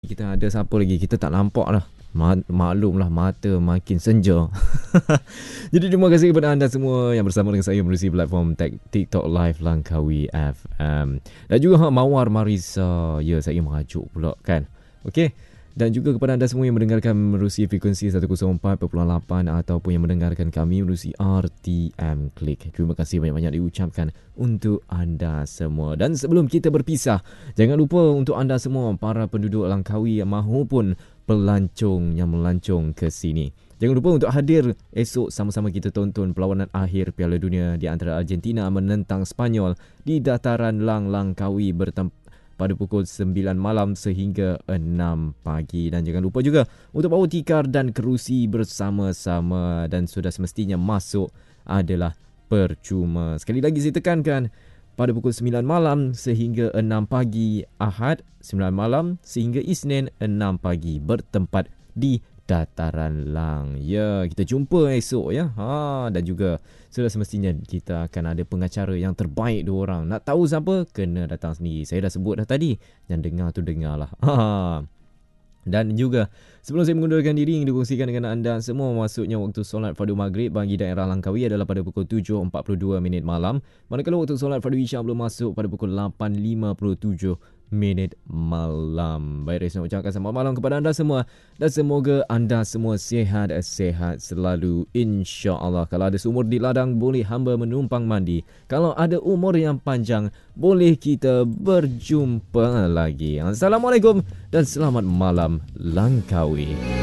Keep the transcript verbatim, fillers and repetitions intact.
Kita ada siapa lagi? Kita tak nampak lah. Ma- maklum lah, mata makin senja. Jadi terima kasih kepada anda semua yang bersama dengan saya melalui platform TikTok Live Langkawi F M. Dan juga ha, Mawar Marisa. Ya, saya merajuk pula kan. Okey. Dan juga kepada anda semua yang mendengarkan melalui frekuensi seratus empat perpuluhan lapan ataupun yang mendengarkan kami melalui R T M Click. Terima kasih banyak-banyak diucapkan untuk anda semua. Dan sebelum kita berpisah, jangan lupa untuk anda semua, para penduduk Langkawi maupun pelancong yang melancong ke sini, jangan lupa untuk hadir esok sama-sama kita tonton perlawanan akhir Piala Dunia di antara Argentina menentang Sepanyol di dataran Lang Langkawi bertempat pada pukul sembilan malam sehingga enam pagi. Dan jangan lupa juga untuk bawa tikar dan kerusi bersama-sama, dan sudah semestinya masuk adalah percuma. Sekali lagi saya tekankan, pada pukul sembilan malam sehingga enam pagi Ahad, sembilan malam sehingga Isnin enam pagi bertempat di dataran Lang. Ya, kita jumpa esok ya. Ha, dan juga sudah semestinya kita akan ada pengacara yang terbaik dua orang. Nak tahu siapa? Kena datang sendiri. Saya dah sebut dah tadi. Yang dengar tu dengarlah. Ha. Dan juga sebelum saya mengundurkan diri, yang dikongsikan dengan anda semua, maksudnya waktu solat fardu maghrib bagi daerah Langkawi adalah pada pukul tujuh empat puluh dua minit malam, manakala waktu solat fardu isyak belum masuk pada pukul lapan lima puluh tujuh minit malam. Baik, saya ucapkan selamat malam kepada anda semua dan semoga anda semua sihat-sihat selalu, insya-Allah. Kalau ada sumur di ladang, boleh hamba menumpang mandi. Kalau ada umur yang panjang, boleh kita berjumpa lagi. Assalamualaikum dan selamat malam Langkawi.